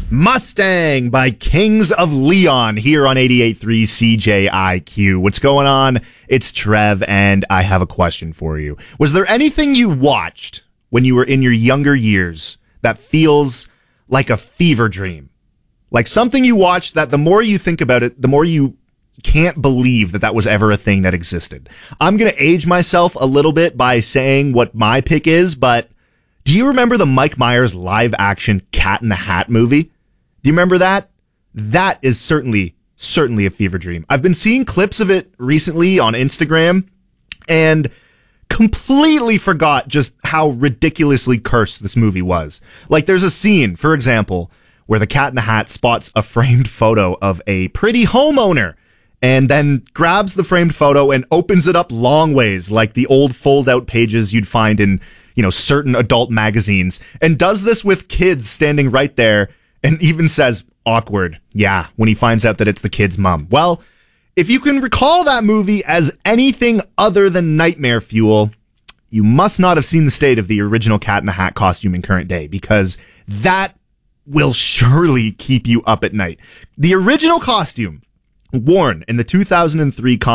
Mustang by Kings of Leon here on 88.3 CJIQ. What's going on? It's Trev, and I have a question for you. Was there anything you watched when you were in your younger years that feels like a fever dream? Like something you watched that the more you think about it, the more you can't believe that was ever a thing that existed. I'm going to age myself a little bit by saying what my pick is, but do you remember the Mike Myers live-action Cat in the Hat movie? Do you remember that? That is certainly a fever dream. I've been seeing clips of it recently on Instagram and completely forgot just how ridiculously cursed this movie was. Like, there's a scene, for example, where the Cat in the Hat spots a framed photo of a pretty homeowner and then grabs the framed photo and opens it up long ways, like the old fold-out pages you'd find in, certain adult magazines, and does this with kids standing right there, and even says, awkward, yeah, when he finds out that it's the kid's mom. Well, if you can recall that movie as anything other than nightmare fuel, you must not have seen the state of the original Cat in the Hat costume in current day, because that will surely keep you up at night. The original costume, worn in the 2003